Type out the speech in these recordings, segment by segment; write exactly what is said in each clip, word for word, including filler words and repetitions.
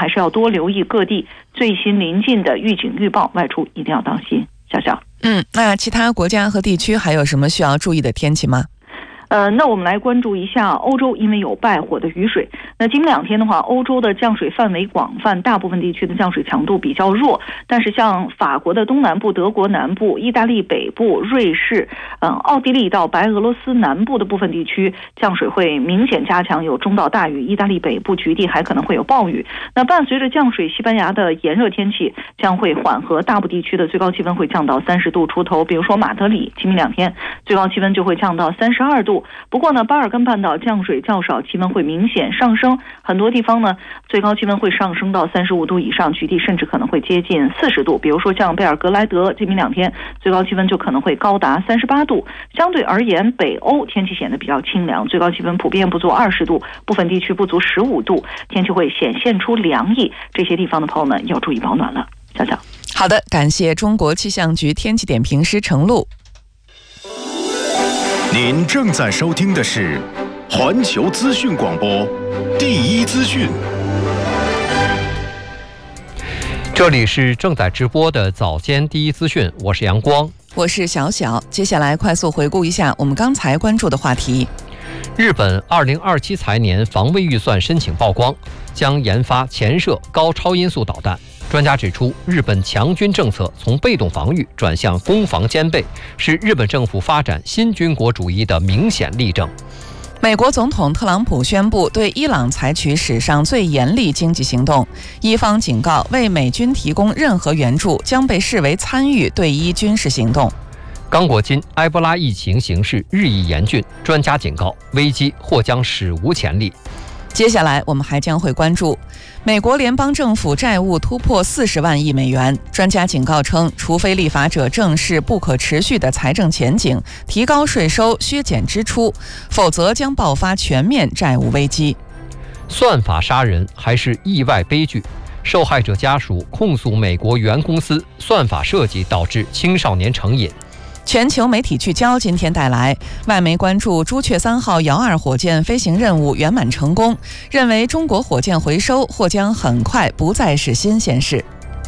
还是要多留意各地最新临近的预警预报，外出一定要当心。小小， 嗯，那其他国家和地区还有什么需要注意的天气吗？ 呃，那我们来关注一下欧洲，因为有败火的雨水。那今两天的话，欧洲的降水范围广泛，大部分地区的降水强度比较弱。但是像法国的东南部、德国南部、意大利北部、瑞士、嗯、呃、奥地利到白俄罗斯南部的部分地区，降水会明显加强，有中到大雨。意大利北部局地还可能会有暴雨。那伴随着降水，西班牙的炎热天气将会缓和，大部地区的最高气温会降到三十度出头。比如说马德里，今明两天最高气温就会降到三十二度。不过呢，巴尔干半岛降水较少，气温会明显上升，很多地方呢最高气温会上升到三十五度以上，局地甚至可能会接近四十度。比如说像贝尔格莱德，今明两天最高气温就可能会高达三十八度。相对而言，北欧天气显得比较清凉，最高气温普遍不足二十度，部分地区不足十五度，天气会显现出凉意。这些地方的朋友们要注意保暖了。小小， 好的，感谢中国气象局天气点评师程璐。 您正在收听的是环球资讯广播第一资讯。 这里是正在直播的早间第一资讯，我是阳光， 我是小小。接下来快速回顾一下我们刚才关注的话题。 日本二零二七财年防卫预算申请曝光，将研发潜射高超音速导弹。专家指出，日本强军政策从被动防御转向攻防兼备，是日本政府发展新军国主义的明显例证。 美国总统特朗普宣布对伊朗采取史上最严厉经济行动，伊方警告为美军提供任何援助将被视为参与对伊军事行动。 刚果金埃博拉疫情形势日益严峻，专家警告危机或将史无前例。 接下来我们还将会关注美国联邦政府债务突破四十万亿美元，专家警告称，除非立法者正视不可持续的财政前景，提高税收、削减支出，否则将爆发全面债务危机。 算法杀人还是意外悲剧？受害者家属控诉美国原公司算法设计导致青少年成瘾。 全球媒体聚焦今天带来，外媒关注朱雀三号遥二火箭飞行任务圆满成功，认为中国火箭回收或将很快不再是新鲜事。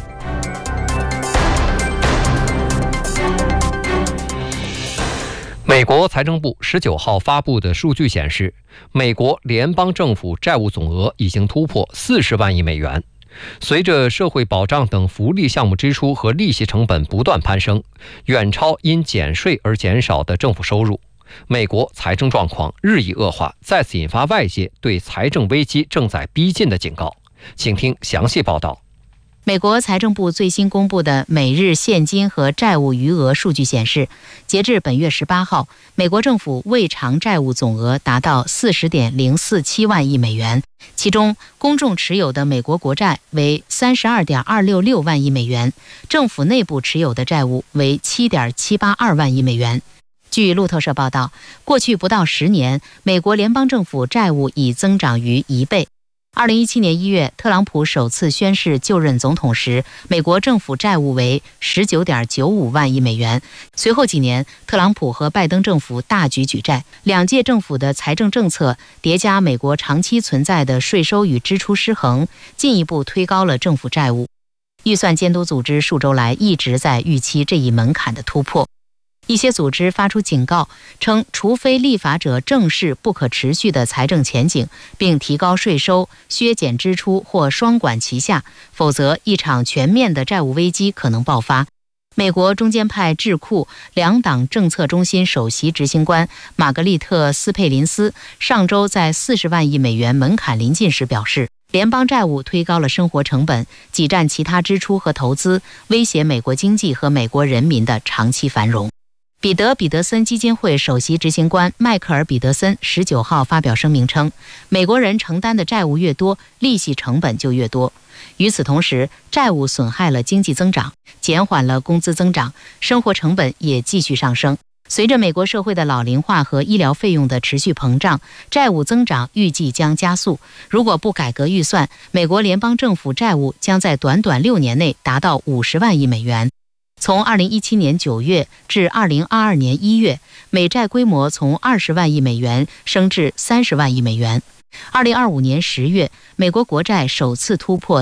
美国财政部十九号发布的数据显示，美国联邦政府债务总额已经突破四十万亿美元。随着社会保障等福利项目支出和利息成本不断攀升，远超因减税而减少的政府收入，美国财政状况日益恶化，再次引发外界对财政危机正在逼近的警告。请听详细报道。 美国财政部最新公布的每日现金和债务余额数据显示，截至本月十八号，美国政府未偿债务总额达到四十点零四七万亿美元，其中公众持有的美国国债为三十二点二六六万亿美元，政府内部持有的债务为七点七八二万亿美元。据路透社报道，过去不到十年，美国联邦政府债务已增长逾一倍。二零一七年一月，特朗普首次宣誓就任总统时，美国政府债务为十九点九五万亿美元。随后几年，特朗普和拜登政府大举举债，两届政府的财政政策叠加美国长期存在的税收与支出失衡，进一步推高了政府债务。预算监督组织数周来一直在预期这一门槛的突破。一些组织发出警告，称除非立法者正视不可持续的财政前景，并提高税收、削减支出或双管齐下，否则一场全面的债务危机可能爆发。美国中间派智库两党政策中心首席执行官玛格丽特·斯佩林斯上周在四十万亿美元门槛临近时表示，联邦债务推高了生活成本，挤占其他支出和投资，威胁美国经济和美国人民的长期繁荣。彼得·彼得森基金会首席执行官迈克尔·彼得森十九号发表声明称，美国人承担的债务越多，利息成本就越多。与此同时，债务损害了经济增长，减缓了工资增长，生活成本也继续上升。随着美国社会的老龄化和医疗费用的持续膨胀，债务增长预计将加速。如果不改革预算，美国联邦政府债务将在短短六年内达到五十万亿美元。从二零一七年九月至二零二二年一月，美债规模从二十万亿美元升至三十万亿美元。二零二五年十月，美国国债首次突破